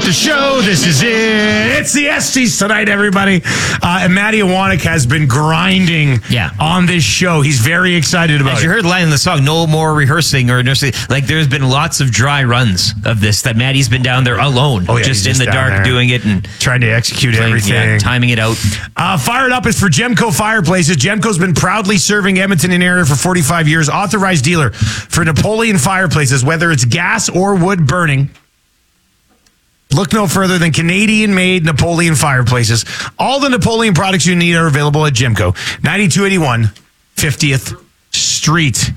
the show. This is it. It's the Estes tonight, everybody. And Matty Iwanek has been grinding on this show. He's very excited about it. As you heard the line in the song, no more rehearsing or nursing. Like, there's been lots of dry runs of this that Maddie's been down there alone, just in the dark doing it and trying to execute everything. Timing it out. Fired Up is for Gemco Fireplaces. Gemco's been proudly serving Edmonton and area for 45 years. Authorized dealer for Napoleon Fireplaces, whether it's gas or wood burning. Look no further than Canadian-made Napoleon Fireplaces. All the Napoleon products you need are available at Gemco. 9281 50th Street.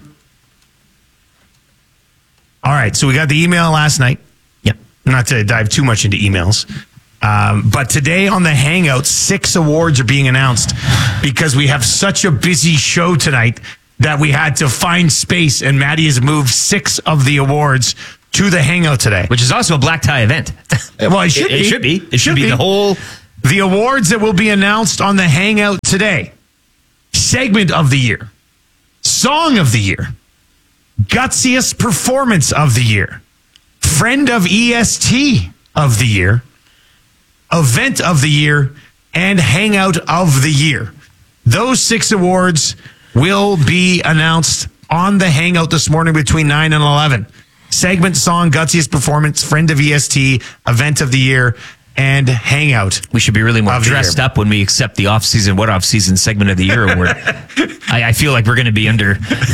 All right, so we got the email last night. Yep. Not to dive too much into emails. But today on the Hangout, 6 awards are being announced because we have such a busy show tonight that we had to find space, and Maddie has moved 6 of the awards to the Hangout today. Which is also a black tie event. Well, it should be. It should be. It should be the whole... The awards that will be announced on the Hangout today. Segment of the year. Song of the year. Gutsiest performance of the year. Friend of EST of the year. Event of the year. And Hangout of the year. Those 6 awards will be announced on the Hangout this morning between 9 and 11. Segment, song, gutsiest performance, friend of EST, event of the year, and Hangout. We should be really more dressed up when we accept the off-season, segment of the year award. I feel like we're going to be under.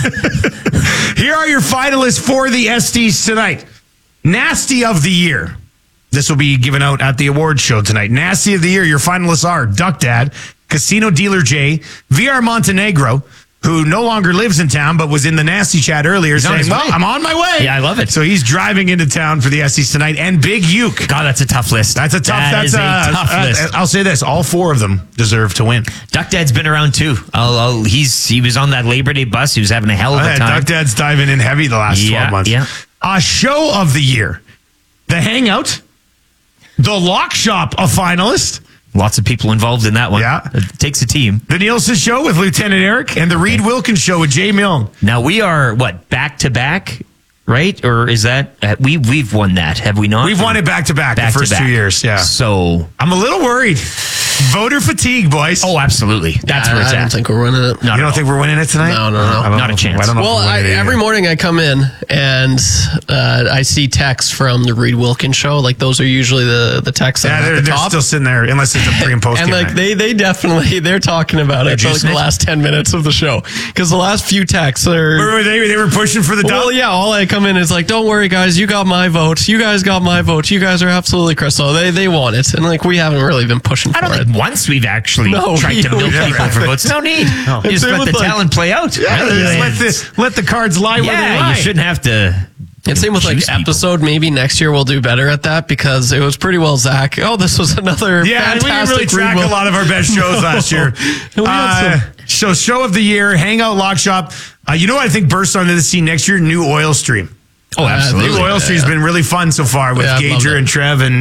Here are your finalists for the Estes tonight. Nasty of the year. This will be given out at the award show tonight. Nasty of the year. Your finalists are Duck Dad, Casino Dealer J, VR Montenegro, who no longer lives in town, but was in the Nasty chat earlier saying, well, I'm on my way. Yeah, I love it. So he's driving into town for the Estes tonight. And Big Uke. God, that's a tough list. That's a tough list. I'll say this. All 4 of them deserve to win. Duck Dad's been around too. He was on that Labor Day bus. He was having a hell of a time. Duck Dad's diving in heavy the last 12 months. Yeah. Show of the year. The Hangout. The Lock Shop, a finalist. Lots of people involved in that one. Yeah. It takes a team. The Nielsen Show with Lieutenant Eric and the Reed Wilkins Show with Jay Milne. Now we are, back to back, right? Or is that, we've won that, have we not? We've won it back to back the first 2 years, yeah. So. I'm a little worried. Voter fatigue, boys. Oh, absolutely. That's where it's at. I don't think we're winning it. You don't think we're winning it tonight? No. Not a chance. I don't know. Well, every morning I come in and I see texts from the Reed Wilkins Show. Like, those are usually the texts that are at the top. They're still sitting there unless it's a pre and post and like they definitely, they're talking about it for like the last 10 minutes of the show. Because the last few texts are... They were pushing for the dump? Well, yeah, all I come in is like, don't worry, guys, you got my vote. You guys got my vote. You guys are absolutely crystal. They want it. And like, we haven't really been pushing for it. I don't think once we've actually tried to milk people for votes. No need. No. You just let the talent play out. Yeah, let the cards lie where they lie. You shouldn't have to... And same with like episode, maybe next year we'll do better at that because it was pretty well Zach. Oh, this was another fantastic we didn't really track a lot of our best shows last year. So show of the year, Hangout, Lock Shop. You know what I think bursts onto the scene next year? New Oil Stream. Oh, absolutely. New Oil Stream's been really fun so far with Gager and Trev and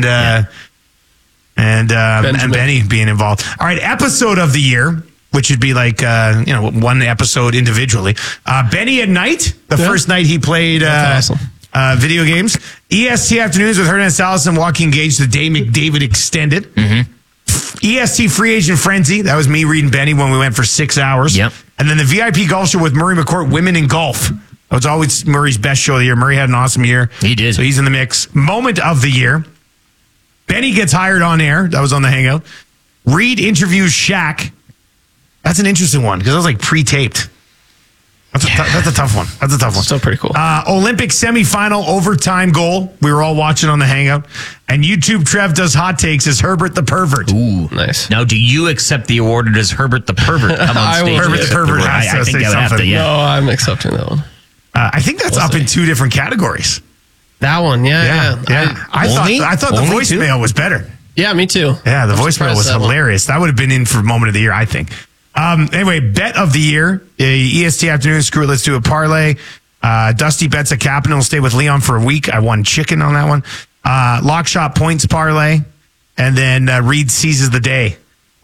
Benny being involved. All right, episode of the year, which would be like one episode individually. Benny at Night, the first night he played awesome. Video games. EST Afternoons with Hernan Salas and Joaquin Gage, the Dave McDavid Extended. Mm-hmm. EST Free Agent Frenzy. That was me reading Benny when we went for 6 hours. Yep. And then the VIP Golf Show with Murray McCourt, Women in Golf. That was always Murray's best show of the year. Murray had an awesome year. He did. So he's in the mix. Moment of the year. Benny gets hired on air. That was on the Hangout. Reed interviews Shaq. That's an interesting one because that was like pre-taped. That's a tough one. That's a tough one. Still pretty cool. Olympic semifinal overtime goal. We were all watching on the Hangout. And YouTube Trev does hot takes as Herbert the Pervert. Ooh, nice. Now, do you accept the award, or does Herbert the Pervert come on stage? Herbert the Pervert has to say something. No, I'm accepting that one. I think that's up in 2 different categories. That one, yeah. I thought the voicemail was better. Yeah, me too. Yeah, the voicemail was hilarious. That would have been in for Moment of the Year, I think. Anyway, Bet of the Year, EST Afternoon, screw it, let's do a parlay. Dusty bets a Captain will stay with Leon for a week. I won chicken on that one. Lock Shop points parlay. And then Reed seizes the day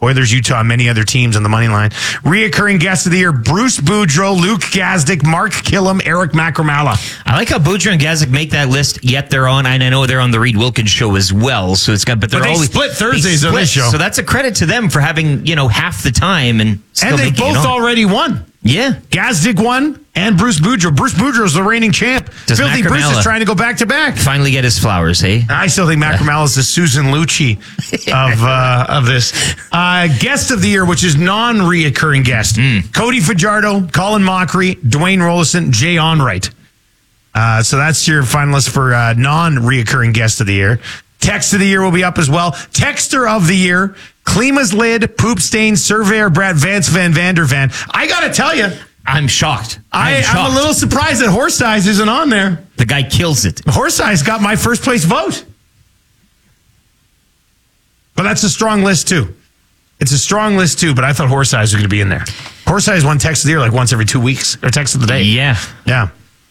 Oilers, Utah, and many other teams on the money line. Reoccurring guest of the year, Bruce Boudreau, Luke Gazdic, Mark Killam, Eric Macramala. I like how Boudreau and Gazdic make that list, yet they're on, and I know they're on the Reed Wilkins show as well. So it's got, but they always split Thursdays on this show. So that's a credit to them for having, half the time and still they making it both on. already won. Yeah. Gazdic won and Bruce Boudreau. Bruce Boudreau is the reigning champ. Does Filthy Bruce is trying to go back to back. Finally get his flowers, hey? I still think Macramala is the Susan Lucci of this. Guest of the year, which is non-reoccurring guest. Cody Fajardo, Colin Mockery, Dwayne Rollison, Jay Onright. So that's your finalist for non-reoccurring guest of the year. Text of the year will be up as well. Texter of the year, Klima's Lid, Poop Stain, Surveyor Brad Vance Van Vandervan. I got to tell you, I'm shocked. I'm a little surprised that Horse Size isn't on there. The guy kills it. Horse Size got my first place vote. But that's a strong list, too. It's a strong list, too, but I thought Horse Size was going to be in there. Horse Size won Text of the Year like once every 2 weeks, or Text of the Day. Yeah. Yeah.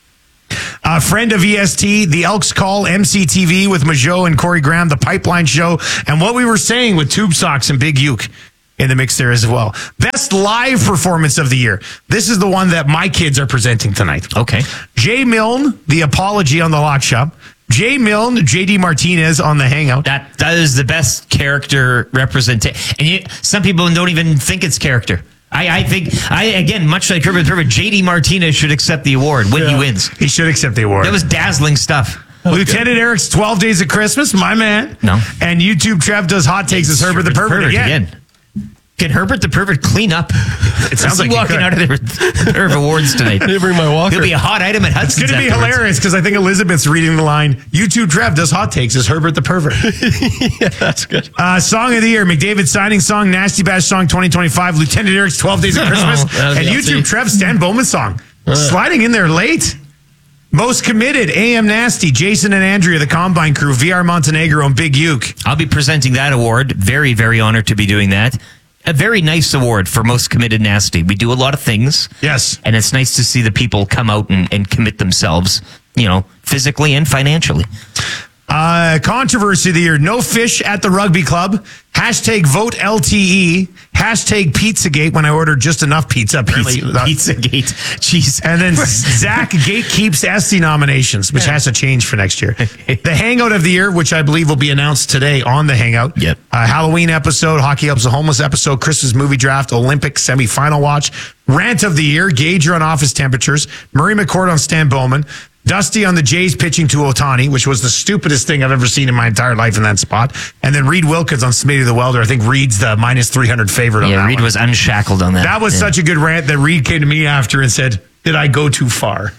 Friend of EST, the Elks Call, MCTV with Majot and Corey Graham, the Pipeline Show, and what we were saying with Tube Socks and Big Uke in the mix there as well. Best live performance of the year. This is the one that my kids are presenting tonight. Okay. Jay Milne, The Apology on the Lock Shop. Jay Milne, JD Martinez on the Hangout. That is the best character representation. And some people don't even think it's character. I think, again, much like Herbert, JD Martinez should accept the award when he wins. He should accept the award. That was dazzling stuff. Lieutenant Eric's 12 Days of Christmas, my man. No. And YouTube Trev does Hot Takes as Herbert the Pervert again. Can Herbert the Pervert clean up? It sounds like walking out of their awards tonight. I didn't bring my walker. He'll be a hot item at Hudson's. It's going to be hilarious because I think Elizabeth's reading the line, YouTube Trev does Hot Takes as Herbert the Pervert. Yeah, that's good. Song of the year, McDavid signing song, Nasty Bash song 2025, Lieutenant Eric's 12 Days of Christmas, and YouTube Trev Stan Bowman song. Sliding in there late. Most committed, AM Nasty, Jason and Andrea, the Combine Crew, VR Montenegro, and Big Uke. I'll be presenting that award. Very, very honored to be doing that. A very nice award for Most Committed Nasty. We do a lot of things. Yes. And it's nice to see the people come out and commit themselves, physically and financially. Controversy of the year. No fish at the rugby club. Hashtag vote LTE. Hashtag Pizzagate when I ordered just enough pizza. Pizzagate. Jeez. And then Zach gatekeeps Esty nominations, which has to change for next year. The Hangout of the year, which I believe will be announced today on the Hangout. Yep. Halloween episode, Hockey Helps the Homeless episode, Christmas movie draft, Olympic semifinal watch, Rant of the year, Gauger on office temperatures, Murray McCord on Stan Bowman, Dusty on the Jays pitching to Ohtani, which was the stupidest thing I've ever seen in my entire life in that spot. And then Reed Wilkins on Smitty the Welder. I think Reed's the minus 300 favorite on that Reed one. was unshackled on that. That was such a good rant that Reed came to me after and said, did I go too far?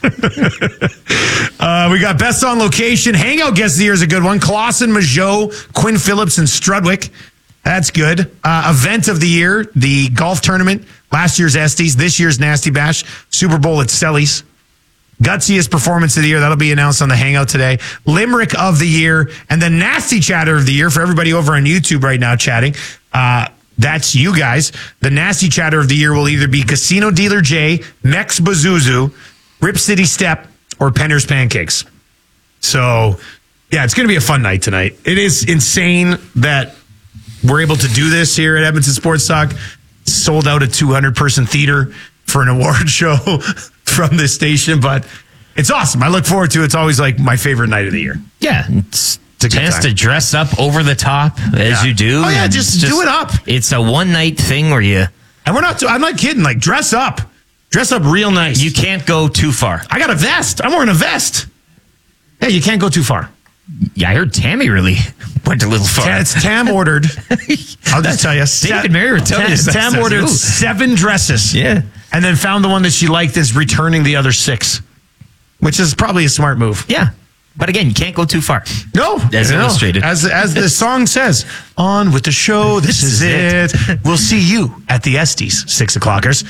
We got Best on Location. Hangout Guest of the Year is a good one. Clausen, Majot, Quinn Phillips, and Strudwick. That's good. Event of the Year, the golf tournament. Last year's Estes, this year's Nasty Bash. Super Bowl at Selly's. Gutsiest performance of the year. That'll be announced on the Hangout today. Limerick of the year. And the Nasty Chatter of the year for everybody over on YouTube right now chatting. That's you guys. The Nasty Chatter of the year will either be Casino Dealer J, Mex Bazuzu, Rip City Step, or Penner's Pancakes. So, yeah, it's going to be a fun night tonight. It is insane that we're able to do this here at Edmonton Sports Talk. Sold out a 200-person theater for an award show from this station, but it's awesome. I look forward to it. It's always like my favorite night of the year. Yeah. It's a chance to dress up over the top as you do. Oh, yeah, just do it up. It's a one-night thing where you... And I'm not kidding. Like, dress up. Dress up real nice. You can't go too far. I got a vest. I'm wearing a vest. Yeah, you can't go too far. Yeah, I heard Tammy really went a little far. Tam ordered. I'll just tell you. David Mary would tell you. Tam ordered 7 dresses. Yeah. And then found the one that she liked is returning the other 6, which is probably a smart move. Yeah. But again, you can't go too far. No. As illustrated. As the song says, on with the show. This is it. We'll see you at the Estes, 6 o'clockers.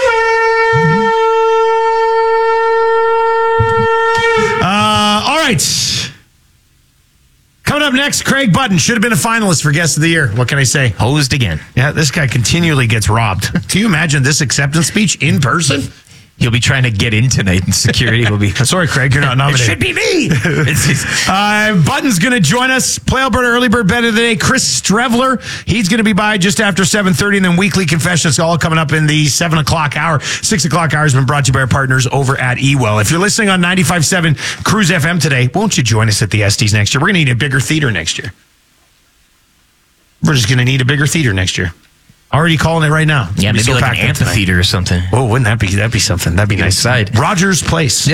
All right. Coming up next, Craig Button should have been a finalist for Guest of the Year. What can I say? Hosed again. Yeah, this guy continually gets robbed. Can you imagine this acceptance speech in person? He'll be trying to get in tonight, and security will be. Sorry, Craig, you're not It nominated. should be me. Button's going to join us. Play Alberta Early Bird Bet of the Day. Chris Strevler, he's going to be by just after 7:30, and then Weekly Confessions all coming up in the 7 o'clock hour. 6 o'clock hour has been brought to you by our partners over at eWell. If you're listening on 95.7 Cruise FM today, won't you join us at the Estes next year? We're going to need a bigger theater next year. We're just going to need a bigger theater next year. Already calling it right now. Yeah, It'll be maybe so like an packed in tonight. amphitheater or something. Oh, wouldn't that'd be something? That'd be nice. Inside. Rogers Place.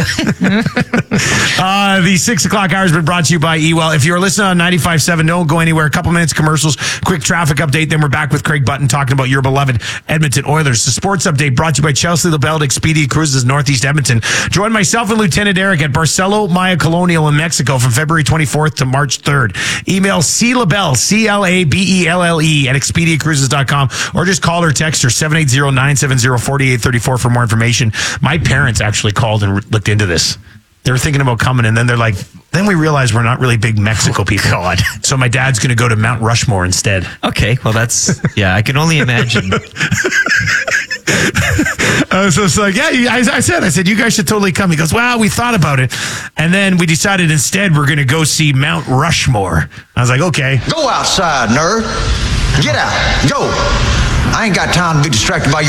The 6 o'clock hour has been brought to you by eWell. If you're listening on 95.7, don't go anywhere. A couple minutes commercials, quick traffic update. Then we're back with Craig Button talking about your beloved Edmonton Oilers. The sports update brought to you by Chelsea LaBelle at Expedia Cruises Northeast Edmonton. Join myself and Lieutenant Eric at Barcelo Maya Colonial in Mexico from February 24th to March 3rd. Email CLaBelle, CLABELLE at ExpediaCruises.com, or just call or text her 780-970-4834 for more information. My parents actually called and looked into this. They were thinking about coming, and then they're like, then we realized we're not really big Mexico people. God. So my dad's going to go to Mount Rushmore instead. Okay, well that's I can only imagine. So it's like, yeah, I said, you guys should totally come. He goes, well, we thought about it. And then we decided instead we're going to go see Mount Rushmore. I was like, okay. Go outside, nerd. Get out. Go. I ain't got time to be distracted by